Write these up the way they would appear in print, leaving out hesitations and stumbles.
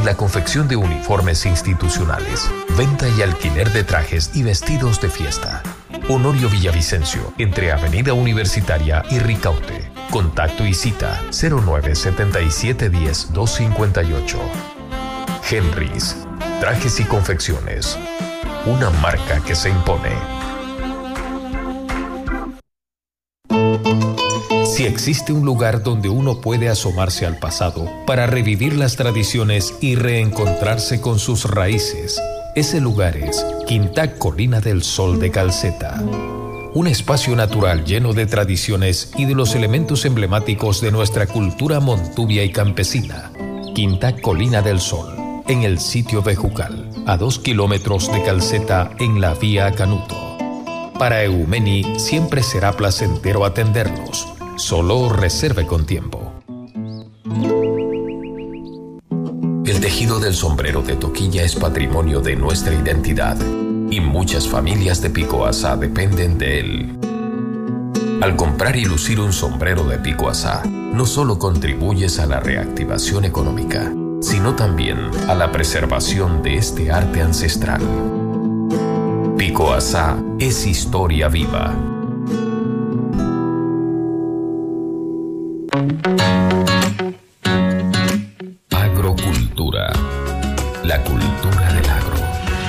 la confección de uniformes institucionales, venta y alquiler de trajes y vestidos de fiesta. Honorio Villavicencio, entre Avenida Universitaria y Ricaute. Contacto y cita 097710-258. Henrys, trajes y confecciones. Una marca que se impone. Si existe un lugar donde uno puede asomarse al pasado para revivir las tradiciones y reencontrarse con sus raíces, ese lugar es Quinta Colina del Sol de Calceta. Un espacio natural lleno de tradiciones y de los elementos emblemáticos de nuestra cultura montubia y campesina. Quinta Colina del Sol, en el sitio Bejucal, a 2 kilómetros de Calceta en la vía Canuto. Para Eumeni siempre será placentero atendernos. Solo reserve con tiempo. El tejido del sombrero de Toquilla es patrimonio de nuestra identidad y muchas familias de Pico Asá dependen de él. Al comprar y lucir un sombrero de Pico Asá, no solo contribuyes a la reactivación económica, sino también a la preservación de este arte ancestral. Pico Asá es historia viva. Agrocultura, la cultura del agro.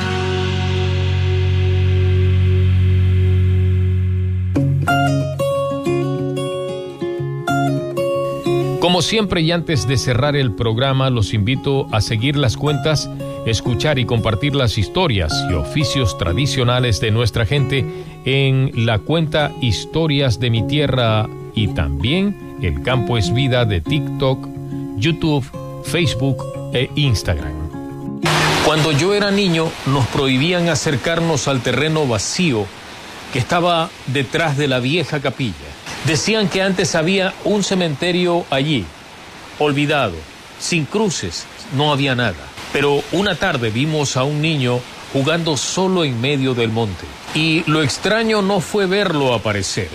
Como siempre y antes de cerrar el programa, los invito a seguir las cuentas, escuchar y compartir las historias y oficios tradicionales de nuestra gente en la cuenta Historias de mi Tierra y también El Campo es Vida de TikTok, YouTube, Facebook e Instagram. Cuando yo era niño, nos prohibían acercarnos al terreno vacío que estaba detrás de la vieja capilla. Decían que antes había un cementerio allí, olvidado, sin cruces, no había nada. Pero una tarde vimos a un niño jugando solo en medio del monte. Y lo extraño no fue verlo aparecer.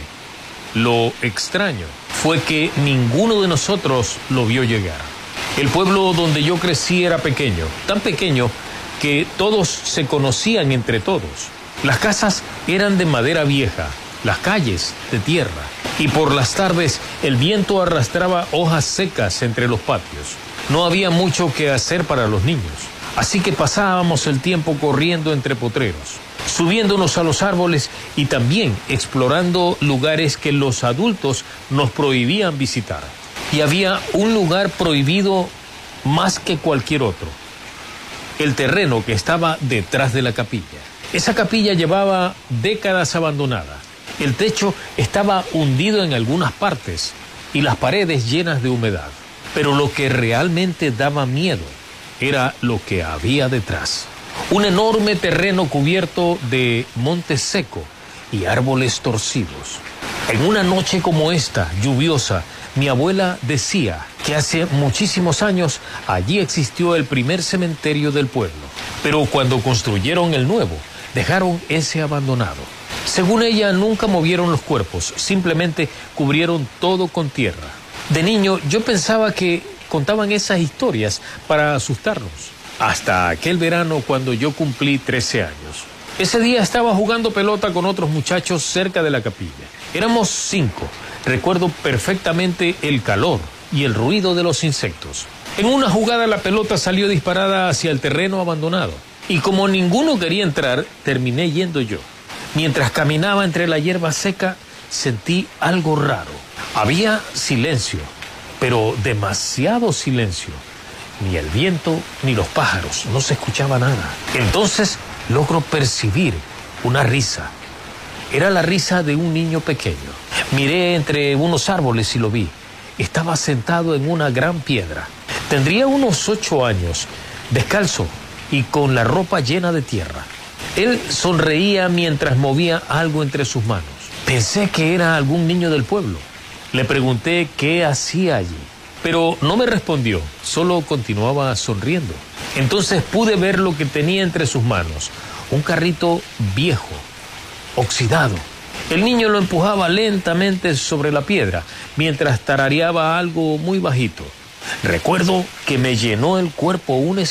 Lo extraño fue que ninguno de nosotros lo vio llegar. El pueblo donde yo crecí era pequeño, tan pequeño que todos se conocían entre todos. Las casas eran de madera vieja, las calles de tierra, y por las tardes el viento arrastraba hojas secas entre los patios. No había mucho que hacer para los niños, así que pasábamos el tiempo corriendo entre potreros, subiéndonos a los árboles y también explorando lugares que los adultos nos prohibían visitar. Y había un lugar prohibido más que cualquier otro: el terreno que estaba detrás de la capilla. Esa capilla llevaba décadas abandonada. El techo estaba hundido en algunas partes y las paredes llenas de humedad. Pero lo que realmente daba miedo era lo que había detrás. Un enorme terreno cubierto de monte seco y árboles torcidos. En una noche como esta, lluviosa, mi abuela decía que hace muchísimos años allí existió el primer cementerio del pueblo. Pero cuando construyeron el nuevo, dejaron ese abandonado. Según ella, nunca movieron los cuerpos, simplemente cubrieron todo con tierra. De niño, yo pensaba que contaban esas historias para asustarnos. Hasta aquel verano cuando yo cumplí 13 años. Ese día estaba jugando pelota con otros muchachos cerca de la capilla. Éramos 5. Recuerdo perfectamente el calor y el ruido de los insectos. En una jugada la pelota salió disparada hacia el terreno abandonado. Y como ninguno quería entrar, terminé yendo yo. Mientras caminaba entre la hierba seca, sentí algo raro. Había silencio, pero demasiado silencio. Ni el viento ni los pájaros, no se escuchaba nada. Entonces logro percibir una risa. Era la risa de un niño pequeño. Miré entre unos árboles y lo vi. Estaba sentado en una gran piedra. Tendría unos 8 años, descalzo y con la ropa llena de tierra. Él sonreía mientras movía algo entre sus manos. Pensé que era algún niño del pueblo. Le pregunté qué hacía allí, pero no me respondió, solo continuaba sonriendo. Entonces pude ver lo que tenía entre sus manos: un carrito viejo, oxidado. El niño lo empujaba lentamente sobre la piedra, mientras tarareaba algo muy bajito. Recuerdo que me llenó el cuerpo un